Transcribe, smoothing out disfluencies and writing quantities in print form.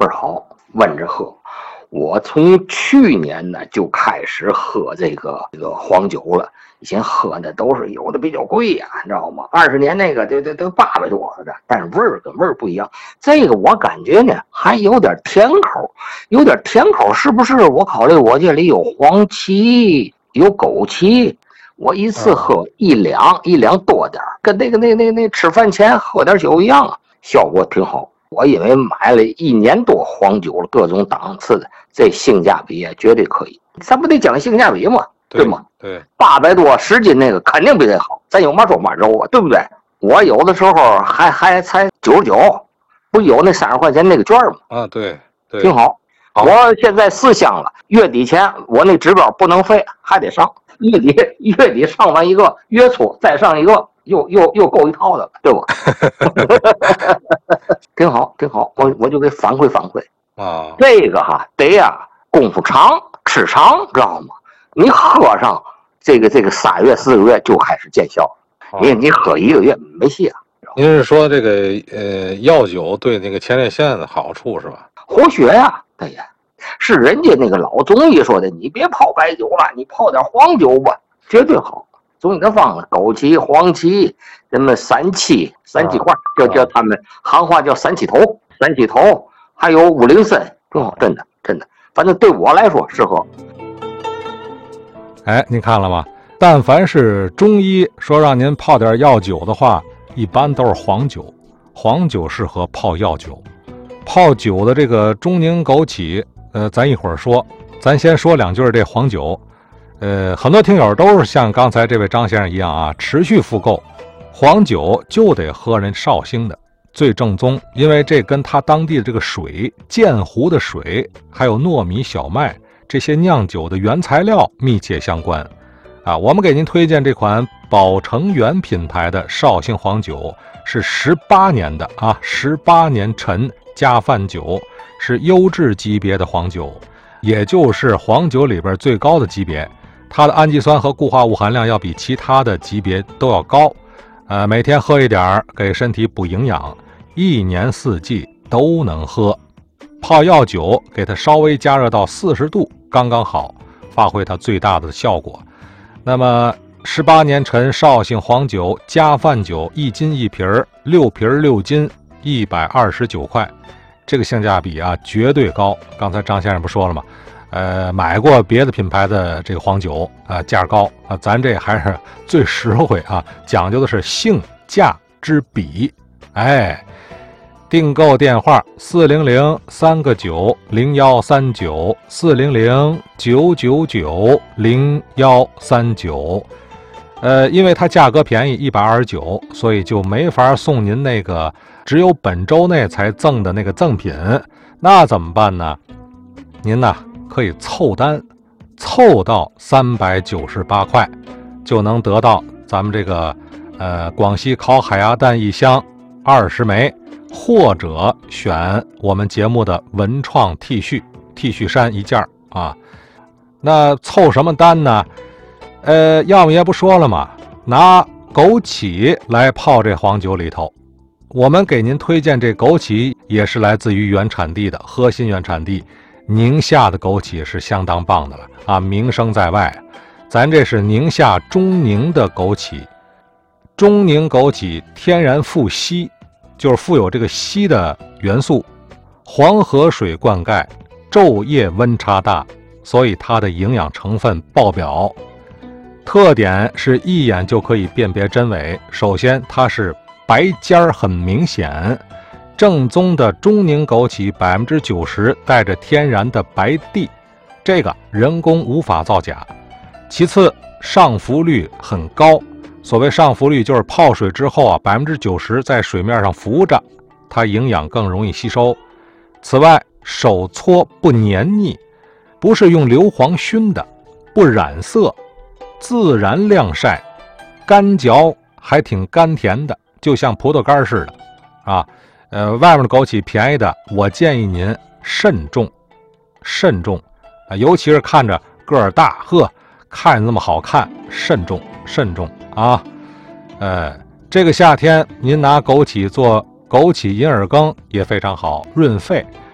倍儿好，闻着喝。我从去年呢就开始喝这个黄酒了，以前喝的都是有的比较贵呀，你知道吗？20年那个都800多的，但是味儿跟味儿不一样。这个我感觉呢还有点甜口，是不是？我考虑我这里有黄芪，有枸杞，我一次喝1两多点，跟那吃饭前喝点酒一样啊，效果挺好。我因为买了1年多黄酒了，各种档次的，这性价比绝对可以。咱不得讲性价比吗？对吗？ 对 ，800多10斤那个肯定比这好。咱有嘛说嘛揉啊，对不对？我有的时候还才99，不有那30块钱那个券吗？ 啊，对， 挺好。我现在4箱了，月底前我那指标不能废，还得上。月底上完一个，月初再上一个。又够一套的了，对吧？挺好，我就给反馈啊。这个得呀，功夫长，吃长，知道吗？你喝上这个3月4个月就开始见效，你喝1个月没戏啊。 您是说这个药酒对那个前列腺的好处是吧？ 活血呀，对呀，是人家那个老中医说的，你别泡白酒了，你泡点黄酒吧，绝对好。中医的方子，枸杞、黄芪，什么三七块，叫他们行话叫三七头，还有五苓参，真的，反正对我来说适合。 哎，您看了吗？但凡是中医说让您泡点药酒的话，一般都是黄酒，黄酒适合泡药酒。泡酒的这个中宁枸杞，咱一会儿说，咱先说2句这黄酒。很多听友都是像刚才这位张先生一样啊，持续复购黄酒，就得喝人绍兴的最正宗，因为这跟他当地的这个水，鉴湖的水，还有糯米、小麦这些酿酒的原材料密切相关啊。我们给您推荐这款宝成源品牌的绍兴黄酒，是18年的啊，18年陈加饭酒，是优质级别的黄酒，也就是黄酒里边最高的级别。它的氨基酸和固化物含量要比其他的级别都要高，每天喝一点给身体补营养，1年4季都能喝。泡药酒给它稍微加热到40度刚刚好，发挥它最大的效果。那么18年陈绍兴黄酒加饭酒1斤1瓶，6瓶6斤，129块，这个性价比啊绝对高。刚才张先生不说了吗？买过别的品牌的这个黄酒啊，价高啊，咱这还是最实惠啊，讲究的是性价之比。哎，订购电话400-3个9-0139，400-999-0139。因为它价格便宜129，所以就没法送您那个只有本周内才赠的那个赠品。那怎么办呢？您呢可以凑单，凑到398块，就能得到咱们这个广西烤海鸭蛋1箱20枚，或者选我们节目的文创 T 恤衫1件啊。那凑什么单呢？要么也不说了嘛，拿枸杞来泡这黄酒里头。我们给您推荐这枸杞也是来自于原产地的，核心原产地宁夏的枸杞是相当棒的了啊，名声在外。咱这是宁夏中宁的枸杞，中宁枸杞天然富硒，就是富有这个硒的元素，黄河水灌溉，昼夜温差大，所以它的营养成分爆表。特点是一眼就可以辨别真伪。首先它是白尖很明显，正宗的中宁枸杞90%带着天然的白地，这个人工无法造假。其次上浮率很高，所谓上浮率就是泡水之后啊，90%在水面上浮着，它营养更容易吸收。此外手搓不黏腻，不是用硫磺熏的，不染色，自然晾晒，干嚼还挺甘甜的，就像葡萄干似的啊。外面的枸杞便宜的，我建议您慎重啊，尤其是看着个儿大，看着那么好看，慎重啊。这个夏天您拿枸杞做枸杞银耳羹也非常好，润肺。